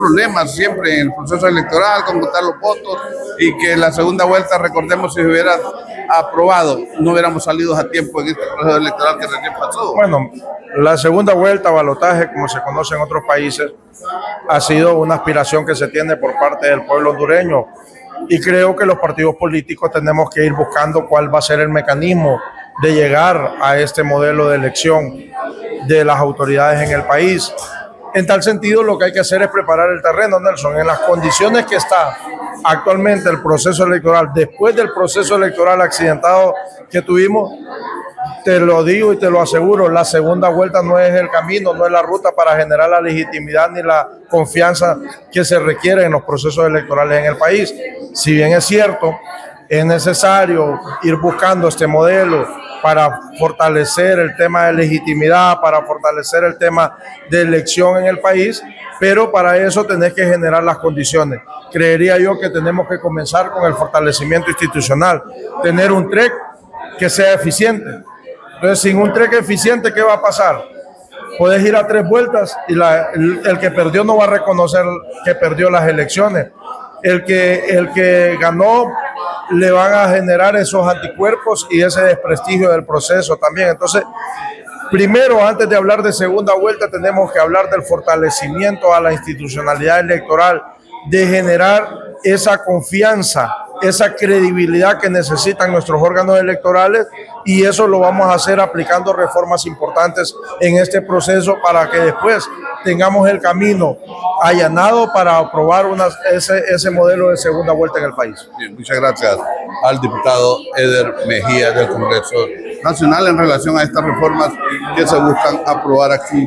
problemas siempre en el proceso electoral, con contar los votos, y que la segunda vuelta, recordemos, si se hubiera aprobado, no hubiéramos salido a tiempo en este proceso electoral que recién pasó. Bueno, la segunda vuelta, balotaje, como se conoce en otros países, ha sido una aspiración que se tiene por parte del pueblo hondureño, y creo que los partidos políticos tenemos que ir buscando cuál va a ser el mecanismo de llegar a este modelo de elección de las autoridades en el país. En tal sentido, lo que hay que hacer es preparar el terreno, Nelson, en las condiciones que está actualmente el proceso electoral, después del proceso electoral accidentado que tuvimos. Te lo digo y te lo aseguro, la segunda vuelta no es el camino, no es la ruta para generar la legitimidad ni la confianza que se requiere en los procesos electorales en el país. Si bien es cierto, es necesario ir buscando este modelo para fortalecer el tema de legitimidad, para fortalecer el tema de elección en el país, pero para eso tenés que generar las condiciones. Creería yo que tenemos que comenzar con el fortalecimiento institucional, tener un TREC que sea eficiente. Entonces, sin un TREC eficiente, ¿qué va a pasar? Puedes ir a 3 vueltas y el que perdió no va a reconocer que perdió las elecciones. El que ganó le van a generar esos anticuerpos y ese desprestigio del proceso también. Entonces, primero, antes de hablar de segunda vuelta, tenemos que hablar del fortalecimiento a la institucionalidad electoral, de generar esa confianza, esa credibilidad que necesitan nuestros órganos electorales, y eso lo vamos a hacer aplicando reformas importantes en este proceso para que después tengamos el camino allanado para aprobar ese modelo de segunda vuelta en el país. Bien, muchas gracias al diputado Eder Mejía del Congreso Nacional en relación a estas reformas que se buscan aprobar aquí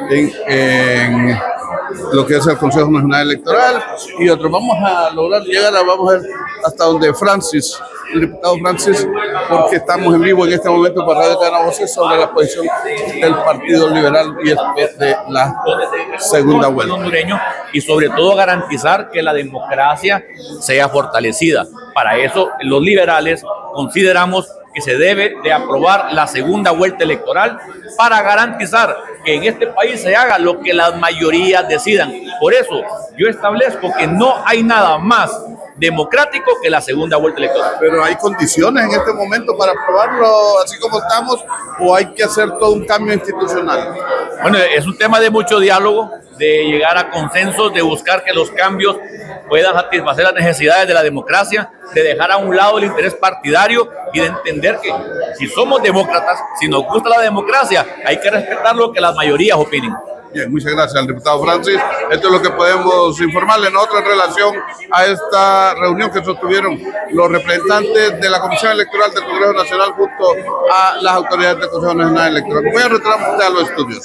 en lo que es el Consejo Nacional Electoral y otros. Vamos a lograr llegar vamos a ver hasta donde Francis, el diputado Francis, porque estamos en vivo en este momento para Radio Cadena Voces sobre la posición del Partido Liberal y de la segunda vuelta. Y sobre todo garantizar que la democracia sea fortalecida. Para eso los liberales consideramos que se debe de aprobar la segunda vuelta electoral para garantizar que en este país se haga lo que las mayorías decidan. Por eso yo establezco que no hay nada más democrático que la segunda vuelta electoral. Pero hay condiciones en este momento para aprobarlo así como estamos, o hay que hacer todo un cambio institucional. Bueno, es un tema de mucho diálogo, de llegar a consensos, de buscar que los cambios puedan satisfacer las necesidades de la democracia, de dejar a un lado el interés partidario y de entender que si somos demócratas, si nos gusta la democracia, hay que respetar lo que las mayorías opinen. Bien, muchas gracias al diputado Francis. Esto es lo que podemos informarle en otra relación a esta reunión que sostuvieron los representantes de la Comisión Electoral del Congreso Nacional junto a las autoridades del Consejo Nacional Electoral. Voy a retornar a los estudios.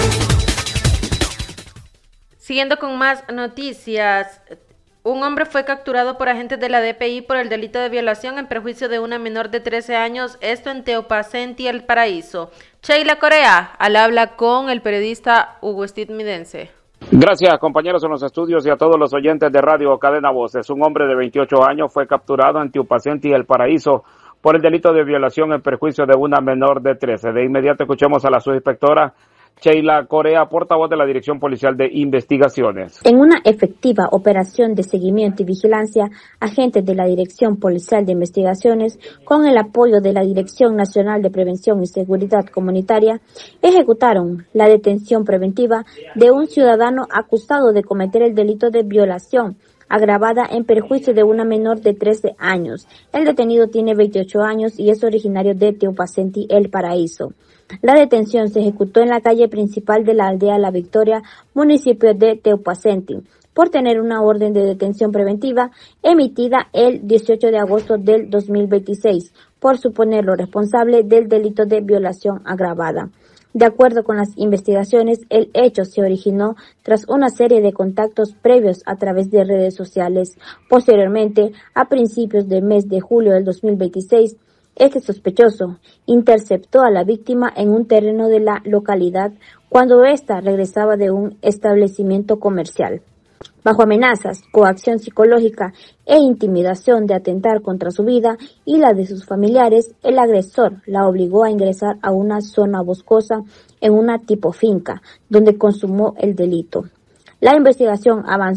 Siguiendo con más noticias, un hombre fue capturado por agentes de la DPI por el delito de violación en perjuicio de una menor de 13 años, esto en Teopacenti, El Paraíso. Sheila Corea, al habla con el periodista Hugo Estiedmidense. Gracias, compañeros en los estudios y a todos los oyentes de Radio Cadena Voces. Un hombre de 28 años fue capturado en Teopacenti, El Paraíso, por el delito de violación en perjuicio de una menor de 13. De inmediato escuchemos a la subinspectora Sheila Corea, portavoz de la Dirección Policial de Investigaciones. En una efectiva operación de seguimiento y vigilancia, agentes de la Dirección Policial de Investigaciones, con el apoyo de la Dirección Nacional de Prevención y Seguridad Comunitaria, ejecutaron la detención preventiva de un ciudadano acusado de cometer el delito de violación agravada en perjuicio de una menor de 13 años. El detenido tiene 28 años y es originario de Teopacenti, El Paraíso. La detención se ejecutó en la calle principal de la aldea La Victoria, municipio de Teopacenti, por tener una orden de detención preventiva emitida el 18 de agosto del 2026, por suponerlo responsable del delito de violación agravada. De acuerdo con las investigaciones, el hecho se originó tras una serie de contactos previos a través de redes sociales. Posteriormente, a principios del mes de julio del 2026, este sospechoso interceptó a la víctima en un terreno de la localidad cuando ésta regresaba de un establecimiento comercial. Bajo amenazas, coacción psicológica e intimidación de atentar contra su vida y la de sus familiares, el agresor la obligó a ingresar a una zona boscosa en una tipo finca, donde consumó el delito. La investigación avanzó